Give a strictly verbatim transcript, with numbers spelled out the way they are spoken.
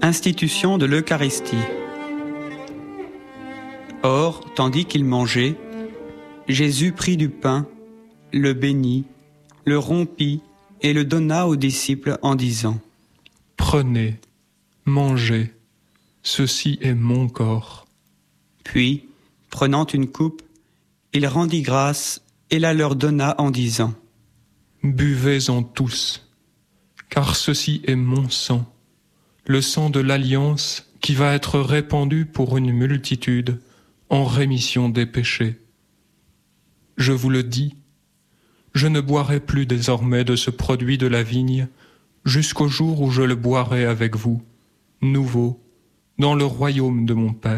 Institution de l'Eucharistie. Or, tandis qu'il mangeait, Jésus prit du pain, le bénit, le rompit et le donna aux disciples en disant : « Prenez, mangez, ceci est mon corps. » Puis, prenant une coupe, il rendit grâce et la leur donna en disant : « Buvez-en tous, car ceci est mon sang, le sang de l'alliance qui va être répandu pour une multitude en rémission des péchés. Je vous le dis, je ne boirai plus désormais de ce produit de la vigne jusqu'au jour où je le boirai avec vous, nouveau, dans le royaume de mon Père. »